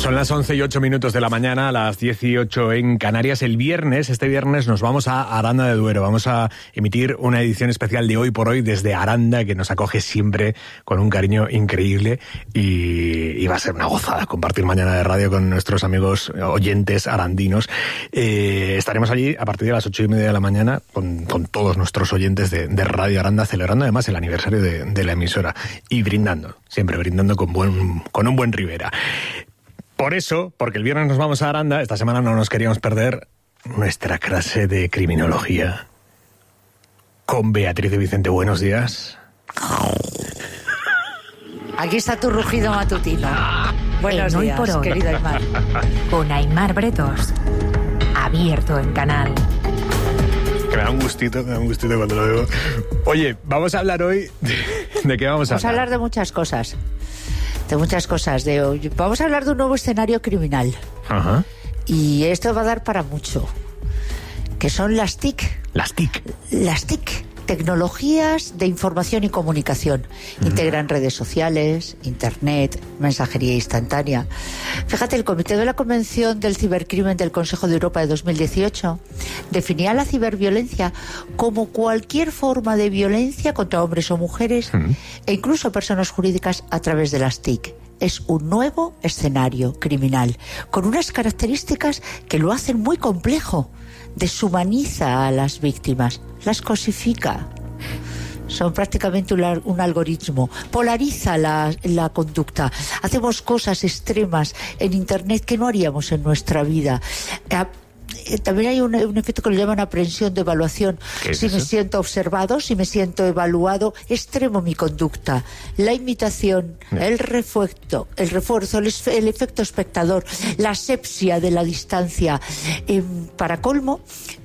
Son las 11:08 de la mañana, a las 18 en Canarias. Este viernes nos vamos a Aranda de Duero. Vamos a emitir una edición especial de Hoy por Hoy desde Aranda, que nos acoge siempre con un cariño increíble, y va a ser una gozada compartir mañana de radio con nuestros amigos oyentes arandinos. Estaremos allí a partir de las 8:30 de la mañana con todos nuestros oyentes de Radio Aranda, celebrando además el aniversario de la emisora y brindando, siempre brindando con un buen Ribera. Por eso, porque el viernes nos vamos a Aranda, esta semana no nos queríamos perder nuestra clase de criminología con Beatriz de Vicente. Buenos días. Aquí está tu rugido matutino. Buenos días, Hoy por Hoy, querido Aymar. Con Aymar Bretos, abierto en Canal. Que me da un gustito cuando lo veo. Oye, vamos a hablar hoy ¿de qué vamos a hablar? Vamos a hablar de muchas cosas. Vamos a hablar de un nuevo escenario criminal. Ajá. Y esto va a dar para mucho. Que son las TIC. Las TIC. Las TIC. Tecnologías de información y comunicación. Integran redes sociales, internet, mensajería instantánea. Fíjate, el Comité de la Convención del Cibercrimen del Consejo de Europa de 2018 definía la ciberviolencia como cualquier forma de violencia contra hombres o mujeres e incluso personas jurídicas a través de las TIC. Es un nuevo escenario criminal con unas características que lo hacen muy complejo. Deshumaniza a las víctimas, las cosifica. Son prácticamente un algoritmo. Polariza la conducta. Hacemos cosas extremas en Internet que no haríamos en nuestra vida. También hay un efecto que lo llaman aprehensión de evaluación. Si me siento observado, si me siento evaluado, extremo mi conducta. La imitación, el refuerzo, el efecto espectador, la asepsia de la distancia. Para colmo,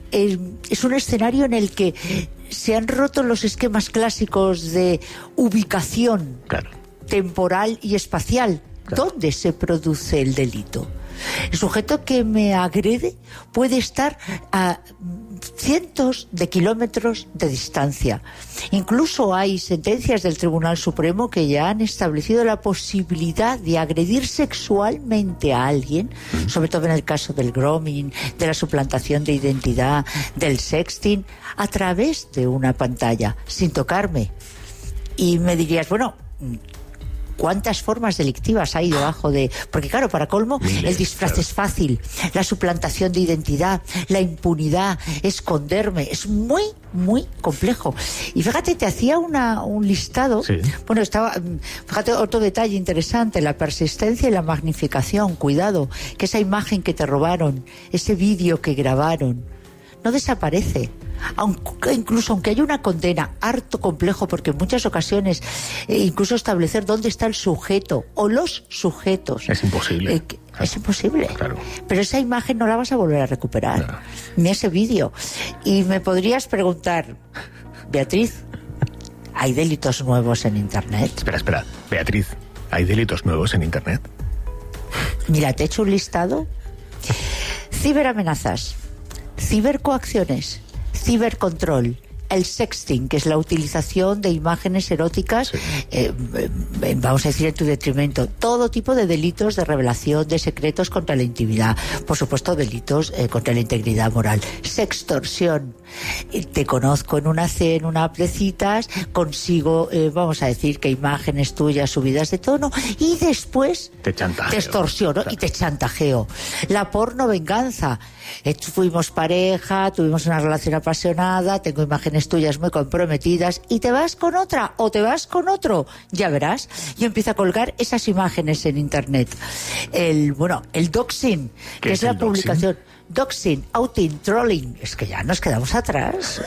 es un escenario en el que se han roto los esquemas clásicos de ubicación temporal y espacial. ¿Dónde se produce el delito? El sujeto que me agrede puede estar a cientos de kilómetros de distancia. Incluso hay sentencias del Tribunal Supremo que ya han establecido la posibilidad de agredir sexualmente a alguien, sobre todo en el caso del grooming, de la suplantación de identidad, del sexting, a través de una pantalla, sin tocarme. Y me dirías, bueno, ¿cuántas formas delictivas hay debajo de...? Porque claro, para colmo, el disfraz es fácil, la suplantación de identidad, la impunidad, esconderme, es muy, muy complejo. Y fíjate, te hacía un listado. Sí. Bueno, fíjate, otro detalle interesante, la persistencia y la magnificación. Cuidado, que esa imagen que te robaron, ese vídeo que grabaron, no desaparece. Incluso aunque haya una condena, harto complejo, porque en muchas ocasiones incluso establecer dónde está el sujeto o los sujetos es imposible. Es imposible. Claro. Pero esa imagen no la vas a volver a recuperar, ni ese vídeo. Y me podrías preguntar, Beatriz, ¿hay delitos nuevos en Internet? Espera, Beatriz, ¿hay delitos nuevos en Internet? Mira, te he hecho un listado. Ciberamenazas, cibercoacciones, cibercontrol, el sexting, que es la utilización de imágenes eróticas, vamos a decir, en tu detrimento. Todo tipo de delitos de revelación de secretos contra la intimidad. Por supuesto, delitos contra la integridad moral. Sextorsión. Te conozco en una app de citas, consigo, vamos a decir, que imágenes tuyas subidas de tono, y después te extorsiono y te chantajeo. La pornovenganza. Fuimos pareja, tuvimos una relación apasionada, tengo imágenes tuyas muy comprometidas y te vas con otra o te vas con otro, ya verás. Yo empiezo a colgar esas imágenes en Internet. El doxing, que es la publicación. Doxing, outing, trolling. Es que ya nos quedamos atrás.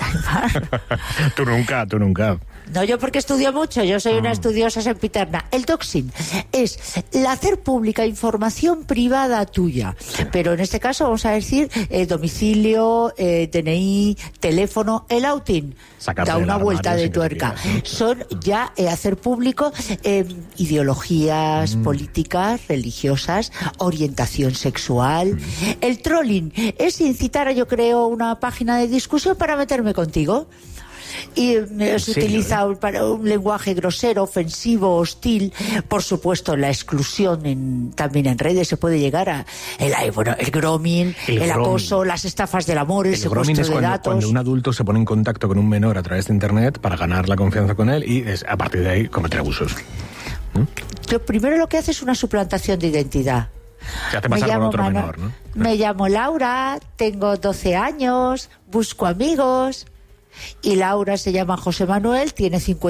Tú nunca. No, yo porque estudio mucho, yo soy una estudiosa sempiterna. El doxing es el hacer pública información privada tuya, pero en este caso vamos a decir domicilio, DNI, teléfono. El outing da una vuelta de tuerca. Son ya hacer público ideologías políticas, religiosas, orientación sexual. El trolling es incitar a, yo creo, una página de discusión para meterme contigo. Y se utiliza para un lenguaje grosero, ofensivo, hostil. Por supuesto, la exclusión también en redes se puede llegar a el grooming, el acoso, las estafas del amor, el secuestro de datos. Cuando un adulto se pone en contacto con un menor a través de Internet para ganar la confianza con él y a partir de ahí cometer abusos. Lo primero lo que hace es una suplantación de identidad. Se hace pasar por otro menor, ¿no? Me llamo Laura, tengo 12 años, busco amigos. Y Laura se llama José Manuel, tiene 50